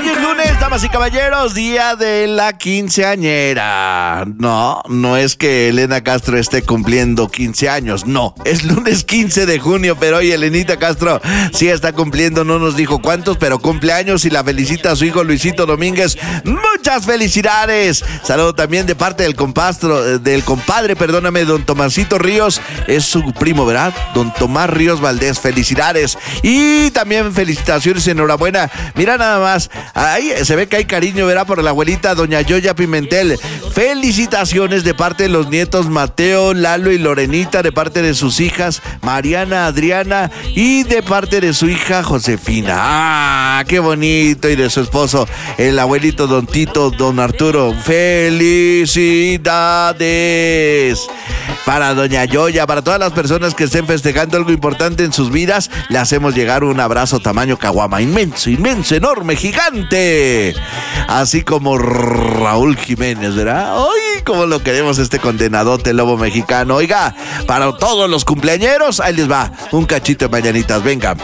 Hoy es lunes, damas y caballeros, día de la quinceañera. No es que Elena Castro esté cumpliendo 15 años, no. Es lunes 15 de junio, pero hoy Elenita Castro sí está cumpliendo, no nos dijo cuántos, pero cumpleaños y la felicita a su hijo Luisito Domínguez. Muchas felicidades. Saludo también de parte del compadre, don Tomasito Ríos. Es su primo, ¿verdad? Don Tomás Ríos Valdés, felicidades. Y también felicitaciones, enhorabuena. Mira nada más, ahí se ve que hay cariño, ¿verdad? Por la abuelita doña Yoya Pimentel. Felicitaciones de parte de los nietos Mateo, Lalo y Lorenita, de parte de sus hijas Mariana, Adriana y de parte de su hija Josefina. ¡Ah, qué bonito! Y de su esposo, el abuelito don Tito, don Arturo. ¡Felicidades! Para doña Yoya, para todas las personas que estén festejando algo importante en sus vidas, le hacemos llegar un abrazo tamaño caguama, inmenso, enorme, gigante. Así como Raúl Jiménez, ¿verdad? ¡Ay, cómo lo queremos este condenadote lobo mexicano! Oiga, para todos los cumpleañeros, ahí les va un cachito de mañanitas, venga.